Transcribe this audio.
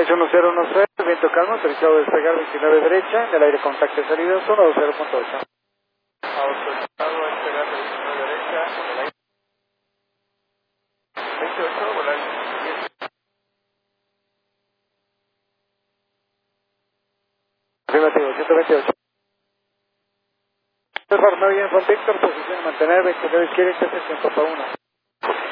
11010, viento calmo, autorizado a despegar 29 derecha, en el aire contacto de salida 120.8. Autorizado a despegar 29 derecha, en el aire 28, volar 10. Afirmativo, 128. Muy bien, Juan Víctor, posición mantener 29 izquierda, intersección, por 1.